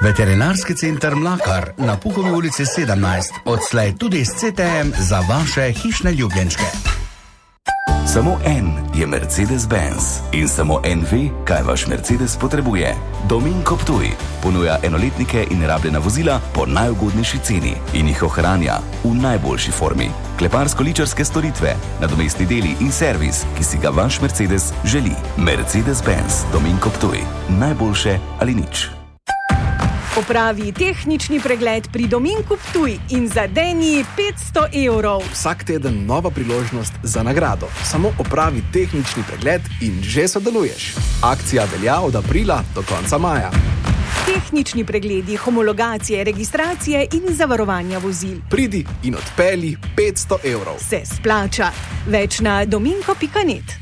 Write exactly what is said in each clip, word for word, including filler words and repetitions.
Veterinarski center Mlakar na Puhovi ulici sedemnajst, odslej tudi s C T M za vaše hišne ljubljenčke. Samo en je Mercedes-Benz in samo en ve, kaj vaš Mercedes potrebuje. Dominko Ptuj ponuja enoletnike in rabljena vozila po najugodnejši ceni in jih ohranja v najboljši formi. Kleparsko-ličarske storitve, nadomestni deli in servis, ki si ga vaš Mercedes želi. Mercedes-Benz Dominko Ptuj. Najboljše ali nič. Opravi tehnični pregled pri Dominku Ptuj in zadeni petsto evrov. Vsak teden nova priložnost za nagrado. Samo opravi tehnični pregled in že sodeluješ. Akcija velja od aprila do konca maja. Tehnični pregledi, homologacije, registracije in zavarovanja vozil. Pridi in odpelji petsto evrov. Se splača. Več na dominko pika net.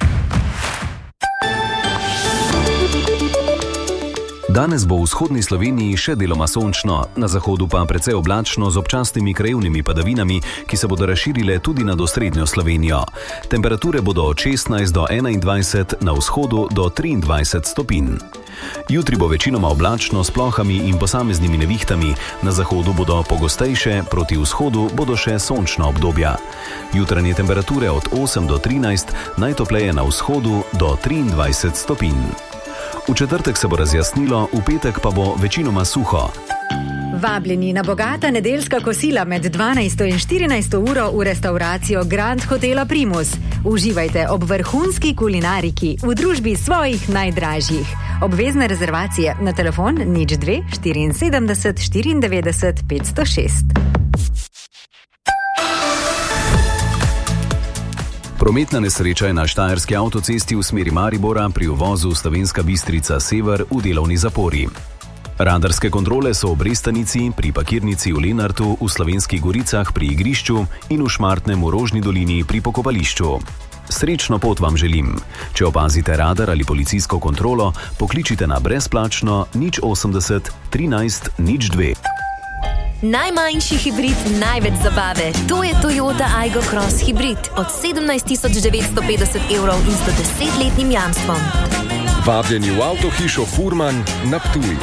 Danes bo v vzhodni Sloveniji še deloma sončno, na zahodu pa precej oblačno z občasnimi krajevnimi padavinami, ki se bodo razširile tudi nad osrednjo Slovenijo. Temperature bodo od šestnajst do enaindvajset, na vzhodu do triindvajset stopinj. Jutri bo večinoma oblačno s plohami in posameznimi nevihtami, na zahodu bodo pogostejše, proti vzhodu bodo še sončna obdobja. Jutranje temperature od osem do trinajst, najtopleje na vzhodu do triindvajset stopinj. V četrtek se bo razjasnilo, v petek pa bo večinoma suho. Vabljeni na bogata nedeljska kosila med dvanajsto in štirinajsto uro v restauracijo Grand Hotela Primus. Uživajte ob vrhunski kulinariki v družbi svojih najdražjih. Obvezne rezervacije na telefon nič dve štiriinsedemdeset štiriindevetdeset petsto šest. Prometna nesreča je na štajerski avtocesti v smeri Maribora pri uvozu Slovenska Bistrica Sever v delovni zapori. Radarske kontrole so v Brestanici, pri parkirnici v Lenartu, v Slovenskih Goricah pri igrišču in v Šmartnem v Rožni dolini pri pokopališču. Srečno pot vam želim. Če opazite radar ali policijsko kontrolo, pokličite na brezplačno nič osemdeset trinajst nič dve. Najmanjši hibrid, največ zabave. To je Toyota Aygo Cross hibrid od sedemnajst tisoč devetsto petdeset evrov in z do desetletnim jamstvom. Vabljeni v avtohišo Furman na Ptuj.